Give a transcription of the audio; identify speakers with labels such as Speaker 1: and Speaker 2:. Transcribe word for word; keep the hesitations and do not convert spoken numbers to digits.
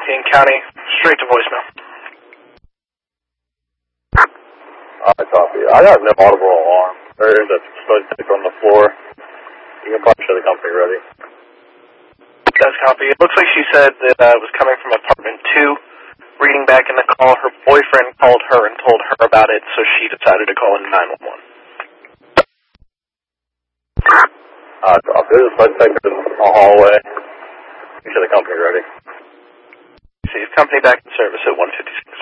Speaker 1: King County, straight to voicemail.
Speaker 2: I copy. I got no audible alarm. There is a statistic on the floor. You can probably show the company ready.
Speaker 1: Does copy. It looks like she said that uh, it was coming from apartment two. Reading back in the call, her boyfriend called her and told her about it, so she decided to call in nine one one.
Speaker 2: Uh, copy. There's a statistic in the hallway. You show the company ready.
Speaker 1: See, company back in service at one fifty-six.